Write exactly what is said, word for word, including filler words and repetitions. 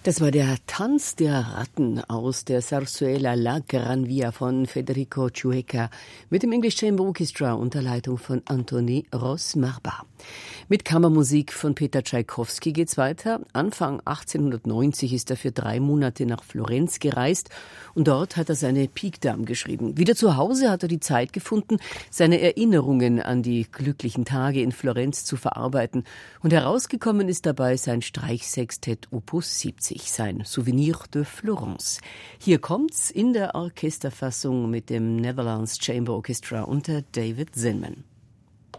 Das war der Tanz der Ratten aus der Zarzuela La Gran Via von Federico Chueca mit dem English Chamber Orchestra unter Leitung von Anthony Ross-Marbar. Mit Kammermusik von Peter Tschaikowski geht's weiter. Anfang achtzehnhundertneunzig ist er für drei Monate nach Florenz gereist und dort hat er seine Pique Dame geschrieben. Wieder zu Hause hat er die Zeit gefunden, seine Erinnerungen an die glücklichen Tage in Florenz zu verarbeiten und herausgekommen ist dabei sein Streichsextett Opus siebzig. Sein Souvenir de Florence. Hier kommt's in der Orchesterfassung mit dem Netherlands Chamber Orchestra unter David Zinman.